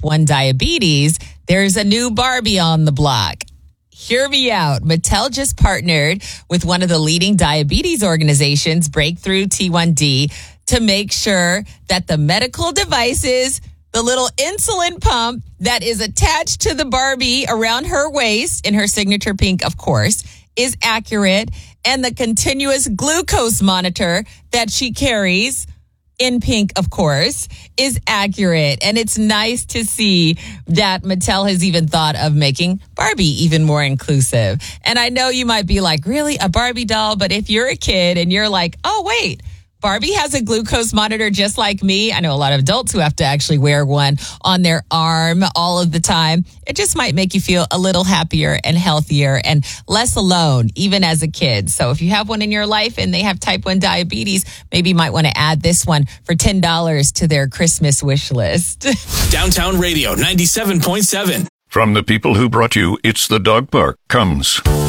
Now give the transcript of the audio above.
1 diabetes, there's a new Barbie on the block. Hear me out. Mattel just partnered with one of the leading diabetes organizations, Breakthrough T1D, to make sure that the medical devices, the little insulin pump that is attached to the Barbie around her waist, in her signature pink, of course, is accurate, and the continuous glucose monitor that she carries, in pink, of course, is accurate. And it's nice to see that Mattel has even thought of making Barbie even more inclusive. And I know you might be like, really, a Barbie doll? But if you're a kid and you're like, oh, wait, Barbie has a glucose monitor just like me. I know a lot of adults who have to actually wear one on their arm all of the time. It just might make you feel a little happier and healthier and less alone, even as a kid. So if you have one in your life and they have type 1 diabetes, maybe you might want to add this one for $10 to their Christmas wish list. Downtown Radio 97.7. From the people who brought you It's the Dog Park comes